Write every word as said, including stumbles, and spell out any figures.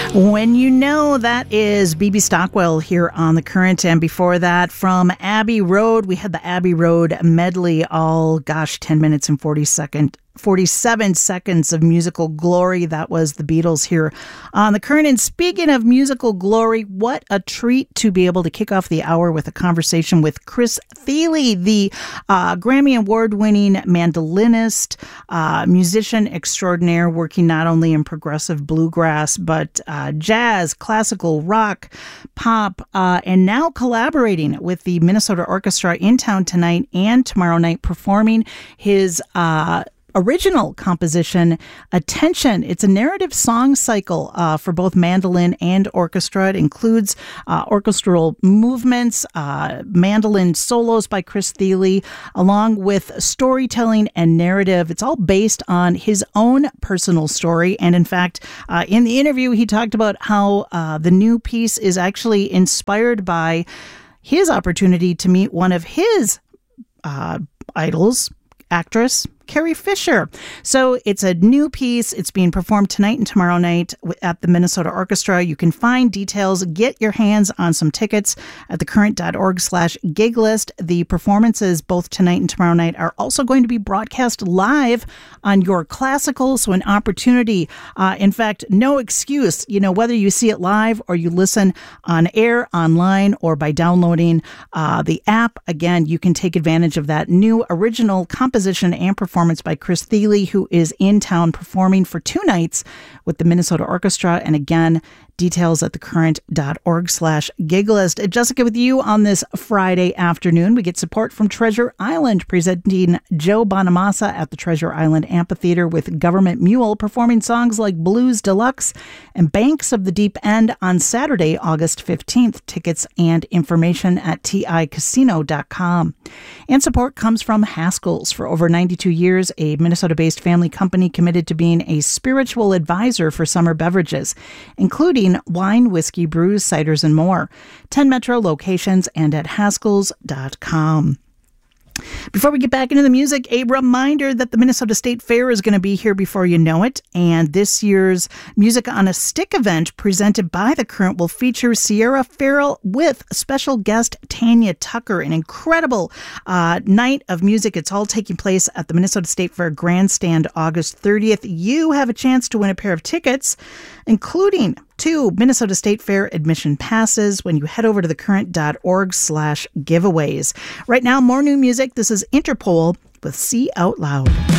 When You Know, that is B B Stockwell here on The Current. And before that, from Abbey Road, we had the Abbey Road medley, all, gosh, ten minutes and forty seconds. forty-seven seconds of musical glory. That was the Beatles here on The Current. And speaking of musical glory, what a treat to be able to kick off the hour with a conversation with Chris Thile, the uh, Grammy Award-winning mandolinist, uh, musician extraordinaire, working not only in progressive bluegrass, but uh, jazz, classical, rock, pop, uh, and now collaborating with the Minnesota Orchestra in town tonight and tomorrow night, performing his uh original composition, Attention. It's a narrative song cycle uh, for both mandolin and orchestra. It includes uh, orchestral movements, uh, mandolin solos by Chris Thile, along with storytelling and narrative. It's all based on his own personal story. And in fact, uh, in the interview, he talked about how uh, the new piece is actually inspired by his opportunity to meet one of his uh, idols, actress Carrie Fisher. So it's a new piece. It's being performed tonight and tomorrow night at the Minnesota Orchestra. You can find details, get your hands on some tickets at thecurrent.org slash gig list. The performances both tonight and tomorrow night are also going to be broadcast live on your classical. So an opportunity, uh, in fact, no excuse, you know, whether you see it live or you listen on air, online, or by downloading uh, the app. Again, you can take advantage of that new original composition and performance by Chris Thile, who is in town performing for two nights with the Minnesota Orchestra. And again, details at thecurrent.org slash giglist. Jessica, with you on this Friday afternoon, we get support from Treasure Island, presenting Joe Bonamassa at the Treasure Island Amphitheater with Government Mule, performing songs like Blues Deluxe and Banks of the Deep End on Saturday, August fifteenth. Tickets and information at T I casino dot com. And support comes from Haskell's. For over ninety-two years, a Minnesota-based family company committed to being a spiritual advisor for summer beverages, including wine, whiskey, brews, ciders, and more. ten Metro locations and at haskells dot com. Before we get back into the music, a reminder that the Minnesota State Fair is going to be here before you know it. And this year's Music on a Stick event presented by The Current will feature Sierra Farrell with special guest Tanya Tucker. An incredible uh, night of music. It's all taking place at the Minnesota State Fair Grandstand August thirtieth. You have a chance to win a pair of tickets, including two Minnesota State Fair admission passes when you head over to thecurrent.org slash giveaways. Right now, more new music. This is Interpol with See Out Loud.